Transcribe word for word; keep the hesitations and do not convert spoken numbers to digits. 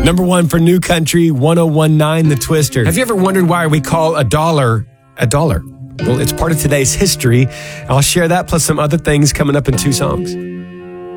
Number one for New Country, one oh one point nine, The Twister. Have you ever wondered why we call a dollar a dollar? Well, it's part of today's history. I'll share that plus some other things coming up in two songs.